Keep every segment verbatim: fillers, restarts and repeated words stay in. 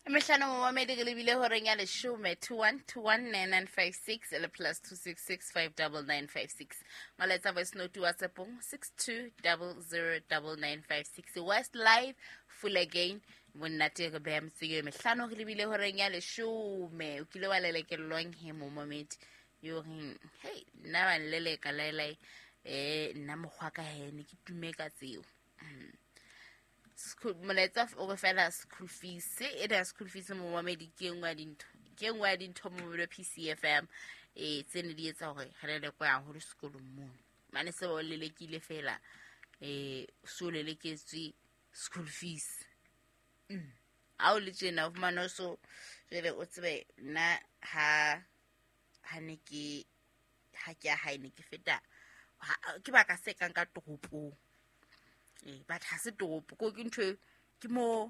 Mehlano mo mamedi ke lebile ho reng ya leshome two one two one nine nine five six le plus two six six five nine nine five six. Maletsa voice note WhatsApp six two zero zero nine nine five six. West live full again. Monna te go be mtsige mehlano ke lebile ho reng ya leshome. O kile wa lelekelwang he mo mamedi. Yo reng hey nna ba lele ka lailai eh nna mogwa ka hene ke tume ka tseo. School moletsa o fela school fees e da school fees mo mamedi ke ngwa dintho ke ngwa dintho mo mo P C F M e tsene di etsa hore ga le kwa ho sekolo mo mane se bo le lekile fela e so le leketswi school fees mm a o le tsena of manoso jele o tsebe na ha ha ne ke ha ke ha ine ke feta ke ba ka se ka ka topo eh ba tha se topo go ke ntwe ke mo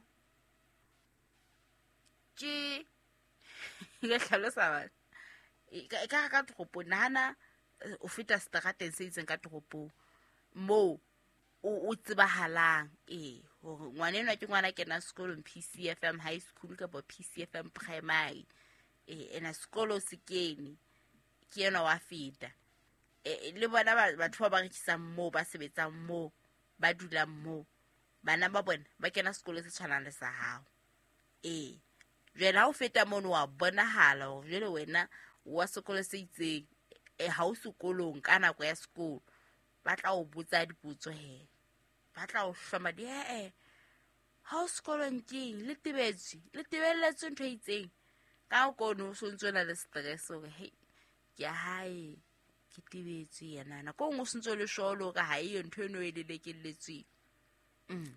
ke ke hlalosa ba e ka ka topo nana o feta strateng se itseng ka topo mo o tsibahalang eh hore ngwana enwa ke ngwana ke na sekolo P C F M high school ka bo P C F M primary eh ena sekolo sekene ke yena wa feta e le bona batho ba ba rekisang mo ba sebetsang mo ba dula mo bana ba bona ba kena sekolo se tshwanang le sa hao eh jela o feta mono wa bonahala o jele wena wa sekolo se itseng e ha o sekolong ka nako ya sekolo ba tla o botsa dipotso he ba tla o hloma di he ha o sekolong keng le tibetsi le tibelletse ntho itseng ka o kono so ntsona le stress o he ya hae ke tibetsi yana na ko ngo sentse le sholo ka ha iyo ntho eno e lelekelletswe mm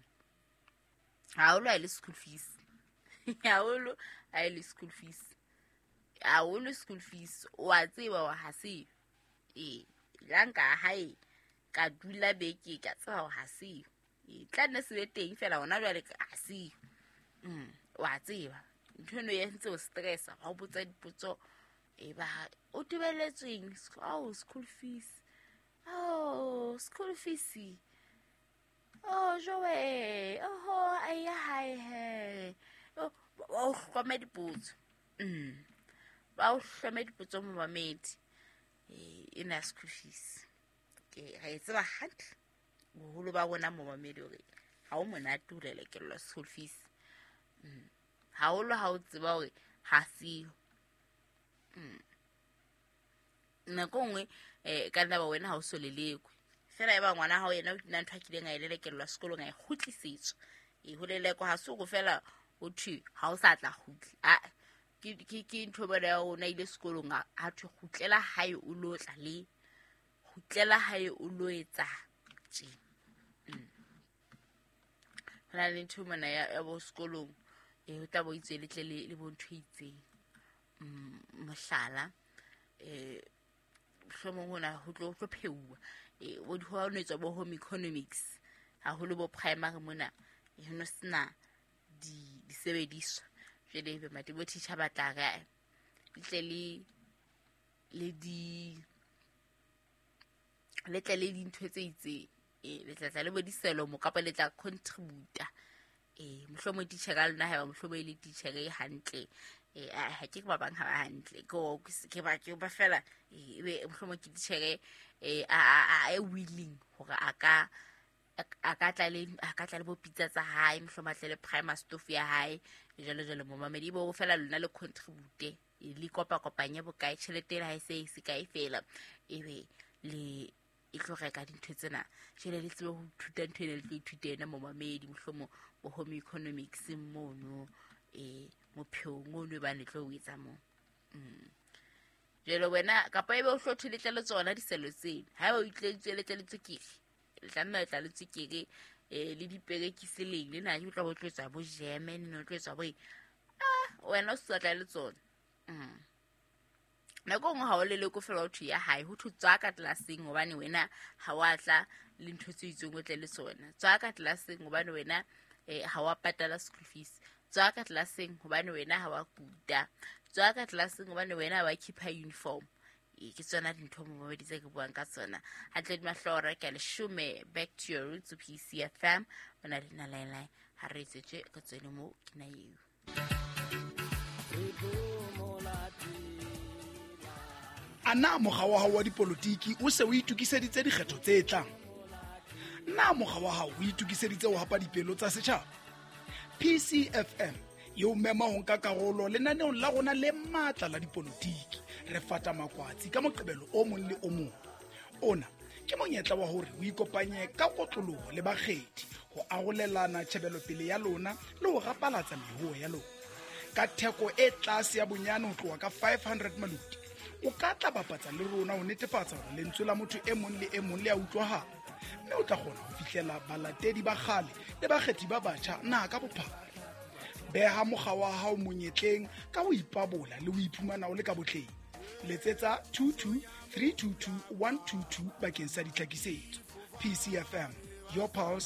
ha o le school fees ya o lo a le school fees a o le school fees o a tseba wa ha se e lanka hae ka dula beke ka tseba wa ha se e tla nne se be teng fela ona jwale ka se mm wa tseba ntho eno ye ntse o stressa ha o botsa dipotso e ba o tibelletsweng oh school fees oh school fees oh joe oh ai hai he oh o hlome dipotso mm ba o hlome dipotso mo mamedi e ina school fees ke ha e tseba hantle boholo ba bona mo mamedi hore ha o mona tulele ke lo school fees mm ha o lo ha o tseba hore ha se mm nakongwe eh ka nna ba wena ha o so lelekwe fela e ba ngwana ha o yena o dina ntho a kileng a elelekelwa sekolong a khutlisetswa e holeleko ha se go fela o thwi ha o sa tla khutli a ke ke ke ntho bona o na ile sekolong a thwe khutlela hae o lo tla le khutlela hae o lo etsa tje mm hona le ntho mona ya bo sekolong e o tla bo itse le tle le bo ntho itseng mm mohlala eh hlomong hona ho tlo tlo pheuwa e o di ho o netswa bo home economics ha ho le bo primary mona e hono sna di disebediswa jele be mate bo teacher ba tla ga tle le le di le tle le dintho tse itse e le tla le bo diselo mo kapa le tla contributor e mohlomo teacher ka lena ha ba mohlomo ile teacher e hantle e ha ke ba bang ha hantle go ke ba ke ba fela e be mohlomo ke teacher e a a willing hore aka aka tla le aka tla le bo pizza tsa hae mohlomo tle le primary stuff ya hae jalo jalo mo mamedi bo fela lona le contribute e le kopa kopanya bokae tšhelete ha e se se kae fela ebe le e tlo reka dintho tsena jele le tsebe ho thuta ntho ene le tlo ithutena mo mamedi mohlomo bo home economics mono e mo pheo ngono ba ne tlo wetsa mo mm jelo wena ka pa ebe o hlothe le tle tsona di selo tsena ha o itletse le tle le tsukile le tla nna tla le tsukile e le diperekisi leng le na di tlo botlotsa bo jeme ne no tlotsa bo ah wena o sa tla le tsona mm nako ngo ha o le le ko fela o thu ya hae ho thu tswa ka classing hobane wena ha wa tla le ntho tse itseng o tle le tsona tswa ka classing hobane wena eh ha wa patala school fees tswa ka classing hobane wena ha wa kuta tswa ka classing hobane wena ha wa keeper uniform e ke tsona dintho mo mo di tse ke buang ka tsona ha tle di mahlora ka le shume back to your roots P C F M bona dina line line ha re tsetse ka tsene mo ke na eo a na mokga wa hao wa dipolotiki o se o itukiseditse dikgetho tse tlang? Na mokga wa hao o itukiseditse ho hapa dipelo tsa setjhaba? P C F M yo mema ho nka karolo lenaneong la rona le matla la dipolotiki. Re fata makwatsi ka moqebelo o mong le o mong. Ona ke monyetla wa hore o ikopanye ka kotloloho le bakgethi ho arolelana tjhebelo pele ya lona le ho rapalatsa mehuo ya lona. Ka theko e tlase ya bonyane ho tloha ka five hundred maluti, o ka tla bapatsa le rona ho netefatsa hore lentswe la motho e mong le e mong le a utlwahala, mme o tla kgona ho fihlela balatedi ba kgale le bakgethi ba batjha naha ka bophara. Beha mokga wa hao monyetleng ka ho ipabola le ho iphumana o le ka botleng. Letsetsa two two three two two one two two bakeng sa ditlhakisetso. P C F M, your pulse,